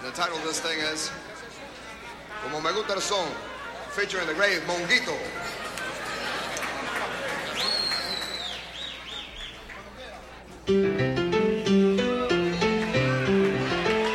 And the title of this thing is Como Me Gusta el Son, featuring the great Monguito.